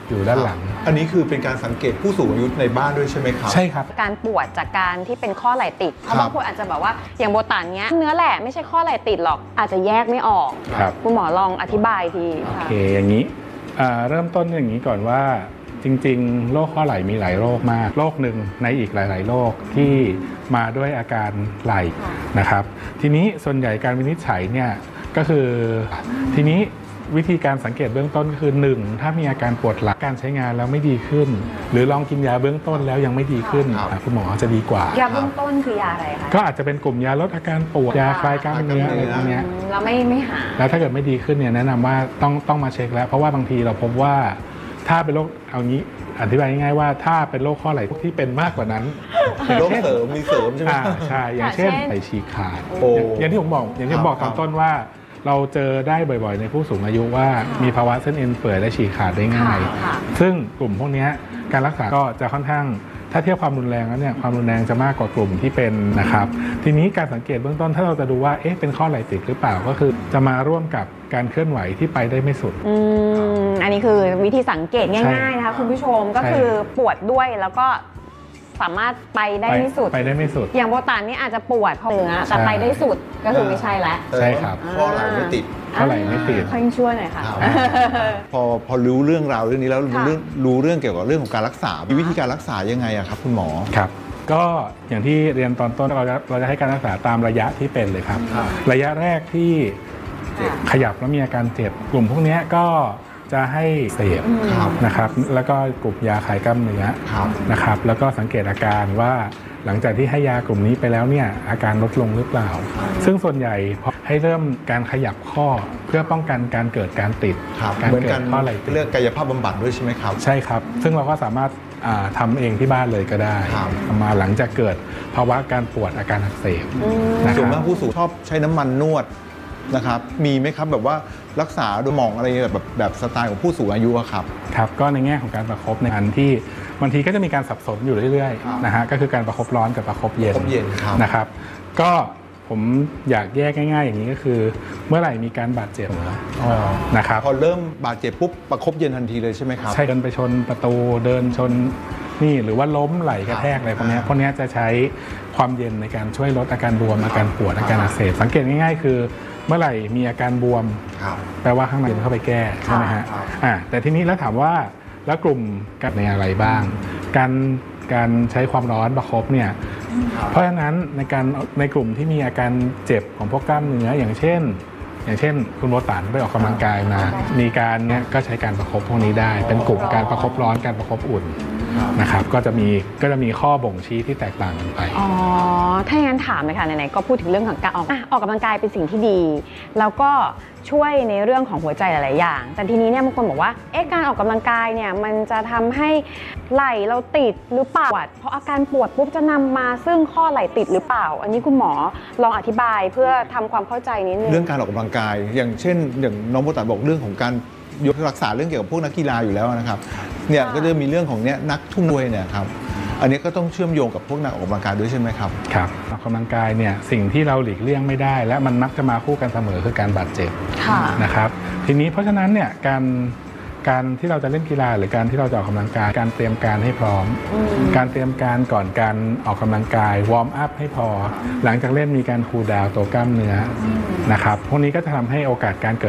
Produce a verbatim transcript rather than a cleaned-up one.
อยู่ด้านหลังอันนี้คือเป็นการสังเกตผู้สูงอายุในบ้านด้วยใช่ไหมครับใช่ครับการปวดจากการที่เป็นข้อไหล่ติดเพราะบางคนอาจจะแบบว่าอย่างโบตันเนี้ยเนื้อแหละไม่ใช่ข้อไหล่ติดหรอกอาจจะแยกไม่ออกคุณหมอลองอธิบายทีโอเคอย่างนี้เริ่มต้นอย่างนี้ก่อนว่าจริงๆโรคข้อไหล่มีหลายโรคมากโรคหนึ่งในอีกหลายๆโรคที่มาด้วยอาการไหล่นะครับทีนี้ส่วนใหญ่การวินิจฉัยเนี่ยก็คือทีนี้วิธีการสังเกตเบื้องต้นก็คือหนึ่งถ้ามีอาการปวดหลังการใช้งานแล้วไม่ดีขึ้นหรือลองกินยาเบื้องต้นแล้วยังไม่ดีขึ้นคุณหมอจะดีกว่ายาเบื้องต้นคือยาอะไรคะก็อาจจะเป็นกลุ่มยาลดอาการปวดยาคลายกล้ามเนื้ออะไรพวกนี้แล้วไม่ไม่หาแล้วถ้าเกิดไม่ดีขึ้นเนี่ยแนะนำว่าต้องต้องมาเช็คแล้วเพราะว่าบางทีเราพบว่าถ้าเป็นโรคเอางี้อธิบายง่ายๆว่าถ้าเป็นโรคข้อไหล่ที่เป็นมากกว่านั้นเป็นโรคเสริมมีเสริมใช่ไหมใช่อย่างเช่นไหล่ฉีกขาดอย่างที่ผมบอกอย่างที่ผมบอกตอนต้นว่าเราเจอได้บ่อยๆในผู้สูงอายุว่ามีภาวะเส้นเอ็นเปื่อยและฉีกขาดได้ง่ายซึ่งกลุ่มพวกนี้การรักษาก็จะค่อนข้างถ้าเทียบความรุนแรงแล้วเนี่ยความรุนแรงจะมากกว่ากลุ่มที่เป็นนะครับทีนี้การสังเกตเบื้องต้นถ้าเราจะดูว่าเอ๊ะเป็นข้อไหล่ติดหรือเปล่าก็คือจะมาร่วมกับการเคลื่อนไหวที่ไปได้ไม่สุดอืมอันนี้คือวิธีสังเกตง่ายๆนะคะคุณผู้ชมก็คือปวดด้วยแล้วก็สามารถไปได้ไม่สุดไปได้ไม่สุดอย่างโบตันนี่อาจจะปวดเนื้อแต่ไปได้สุดก็คือไม่ใช่แล้วใช่ครับข้อไหล่ไม่ติดข้อไหล่ไม่ติดค่อยช่วยหน่อยค่ะพอพอรู้เรื่องราวเรื่องนี้แล้วรู้เรื่องรู้เรื่องเกี่ยวกับเรื่องของการรักษามีวิธีการรักษายังไงอะครับคุณหมอครับก็อย่างที่เรียนตอนต้นเราจะเราจะให้การรักษาตามระยะที่เป็นเลยครับระยะแรกที่ขยับแล้วมีอาการเจ็บกลุ่มพวกนี้ก็จะให้เสพนะครับแล้วก็กลุ่มยาคลายกล้ามเนื้อนะครับแล้วก็สังเกตอาการว่าหลังจากที่ให้ยากลุ่มนี้ไปแล้วเนี่ยอาการลดลงหรือเปล่าซึ่งส่วนใหญ่ให้เริ่มการขยับข้อเพื่อป้องกันการเกิดการติดการเกิดข้อไหล่เรื่องกายภาพบำบัดด้วยใช่ไหมครับใช่ครับซึ่งเราก็สามารถทำเองที่บ้านเลยก็ได้มาหลังจากเกิดภาวะการปวดอาการอักเสบส่วนมากผู้สูงชอบใช้น้ำมันนวดนะครับมีไหมครับแบบว่ารักษาโดยหมองอะไรแบบแบบสไตล์ของผู้สูงอายุครับครับก็ในแง่ของการประคบในอันที่บางทีก็จะมีการสับสนอยู่เรื่อยๆนะฮะก็คือการประคบร้อนกับประคบเย็นนะครับก็ผมอยากแยกง่ายๆอย่างนี้ก็คือเมื่อไหร่มีการบาดเจ็บนะครับพอเริ่มบาดเจ็บปุ๊บประคบเย็นทันทีเลยใช่ไหมครับใช่เดินไปชนประตูเดินชนนี่หรือว่าล้มไหลกระแทกอะไรพวกนี้พวกนี้จะใช้ความเย็นในการช่วยลดอาการบวมอาการปวดอาการอักเสบสังเกตง่ายๆคือเมื่อไหร่มีอาการบวมแปลว่าข้างในเข้าไปแก้ใช่ไหมฮะอ่าแต่ทีนี้แล้วถามว่าแล้วกลุ่มกับในอะไรบ้างการการใช้ความร้อนประคบเนี่ยเพราะฉะนั้นในการในกลุ่มที่มีอาการเจ็บของพวกกล้ามเนื้ออย่างเช่นอย่างเช่นคุณโบตันไปออกกำลังกายมามีการเนี้ยก็ใช้การประคบพวกนี้ได้เป็นกลุ่มการประคบร้อนการประคบอุ่นนะครับก็จะมีก็จะมีข้อบ่งชี้ที่แตกต่างกันไปอ๋อถ้าอย่างนั้นถามเลยค่ะไหนๆก็พูดถึงเรื่องของการออกออกกำลังกายเป็นสิ่งที่ดีแล้วก็ช่วยในเรื่องของหัวใจหลายๆอย่างแต่ทีนี้เนี่ยบางคนบอกว่าเอ๊ะการออกกำลังกายเนี่ยมันจะทำให้ไหล่เราติดหรือเปล่าเพราะอาการปวดปุ๊บจะนำมาซึ่งข้อไหล่ติดหรือเปล่าอันนี้คุณหมอลองอธิบายเพื่อทำความเข้าใจนิดนึงเรื่องการออกกำลังกายอย่างเช่นอย่างน้องโบตันบอกเรื่องของการยกรักษาเรื่องเกี่ยวกับพวกนักกีฬาอยู่แล้วนะครับเนี่ยก็จะมีเรื่องของเนี้ยนักทุ่มมวยเนี่ยครับอันนี้ก็ต้องเชื่อมโยงกับพวกนักออกกำลังกายด้วยใช่ไหมครับครับออกกำลังกายเนี่ยสิ่งที่เราหลีกเลี่ยงไม่ได้และมันมักจะมาคู่กันเสมอคือการบาดเจ็บนะครับทีนี้เพราะฉะนั้นเนี่ยการการที่เราจะเล่นกีฬาหรือการที่เราจะออกกำลังกายการเตรียมการให้พร้อมการเตรียมการก่อนการออกกำลังกายวอร์มอัพให้พอหลังจากเล่นมีการคูลดาวน์ตัวกล้ามเนื้อนะครับพวกนี้ก็จะทำให้โอกาสการเกิด